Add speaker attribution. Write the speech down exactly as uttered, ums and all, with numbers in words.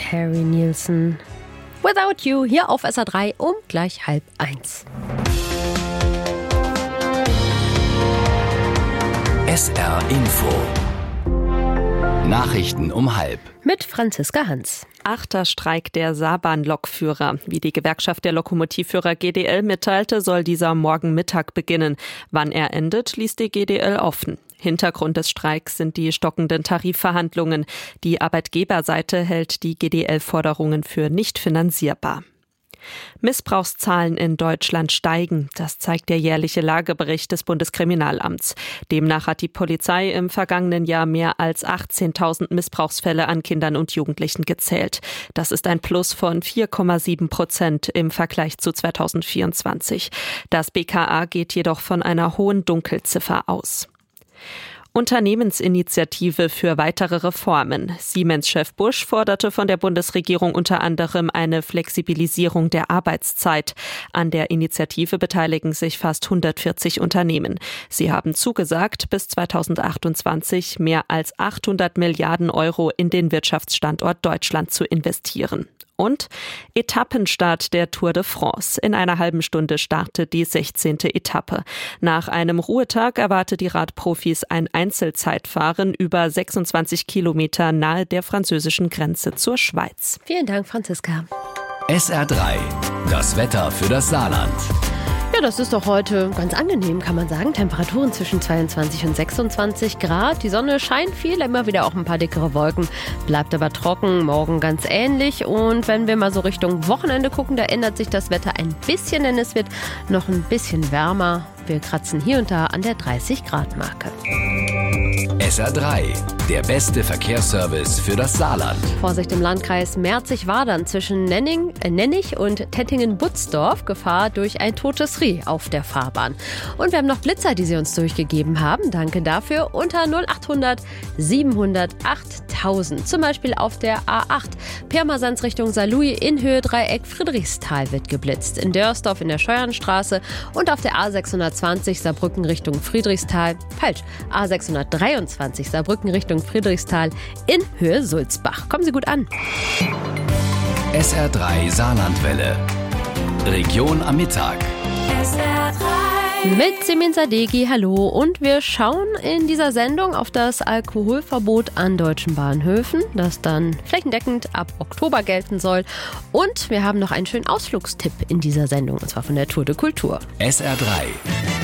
Speaker 1: Harry Nilsson. Without You, hier auf S R drei um gleich halb eins.
Speaker 2: S R Info. Nachrichten um halb.
Speaker 1: Mit Franziska Hans.
Speaker 3: Achter Streik der Saarbahn-Lokführer. Wie die Gewerkschaft der Lokomotivführer G D L mitteilte, soll dieser morgen Mittag beginnen. Wann er endet, ließ die G D L offen. Hintergrund des Streiks sind die stockenden Tarifverhandlungen. Die Arbeitgeberseite hält die G D L-Forderungen für nicht finanzierbar. Missbrauchszahlen in Deutschland steigen. Das zeigt der jährliche Lagebericht des Bundeskriminalamts. Demnach hat die Polizei im vergangenen Jahr mehr als achtzehntausend Missbrauchsfälle an Kindern und Jugendlichen gezählt. Das ist ein Plus von vier Komma sieben Prozent im Vergleich zu zweitausendvierundzwanzig. Das B K A geht jedoch von einer hohen Dunkelziffer aus. Unternehmensinitiative für weitere Reformen. Siemens-Chef Busch forderte von der Bundesregierung unter anderem eine Flexibilisierung der Arbeitszeit. An der Initiative beteiligen sich fast hundertvierzig Unternehmen. Sie haben zugesagt, bis zweitausendachtundzwanzig mehr als achthundert Milliarden Euro in den Wirtschaftsstandort Deutschland zu investieren. Und Etappenstart der Tour de France. In einer halben Stunde startet die sechzehnte Etappe. Nach einem Ruhetag erwartet die Radprofis ein Einzelzeitfahren über sechsundzwanzig Kilometer nahe der französischen Grenze zur Schweiz.
Speaker 1: Vielen Dank, Franziska.
Speaker 2: S R drei. Das Wetter für das Saarland.
Speaker 1: Ja, das ist doch heute ganz angenehm, kann man sagen. Temperaturen zwischen zweiundzwanzig und sechsundzwanzig Grad. Die Sonne scheint viel, immer wieder auch ein paar dickere Wolken. Bleibt aber trocken, morgen ganz ähnlich. Und wenn wir mal so Richtung Wochenende gucken, da ändert sich das Wetter ein bisschen, denn es wird noch ein bisschen wärmer. Wir kratzen hier und da an der dreißig Grad Marke.
Speaker 2: S R drei. Der beste Verkehrsservice für das Saarland.
Speaker 1: Vorsicht im Landkreis Merzig-Wadern zwischen Nenning, äh, Nennig und Tettingen-Butzdorf. Gefahr durch ein totes Reh auf der Fahrbahn. Und wir haben noch Blitzer, die Sie uns durchgegeben haben. Danke dafür. Unter null achthundert siebenhundert achttausend. Zum Beispiel auf der A acht. Pirmasens Richtung Saarlouis in Höhe Dreieck Friedrichsthal wird geblitzt. In Dörsdorf in der Scheuernstraße und auf der A sechshundertzwanzig Saarbrücken Richtung Friedrichsthal. Falsch. A sechshundertdreiundzwanzig Saarbrücken Richtung Friedrichsthal in Höhe Sulzbach. Kommen Sie gut an.
Speaker 2: S R drei Saarlandwelle. Region am Mittag.
Speaker 4: S R drei.
Speaker 1: Mit Simin Sadeghi, hallo. Und wir schauen in dieser Sendung auf das Alkoholverbot an deutschen Bahnhöfen, das dann flächendeckend ab Oktober gelten soll. Und wir haben noch einen schönen Ausflugstipp in dieser Sendung, und zwar von der Tour de Kultur.
Speaker 2: S R drei.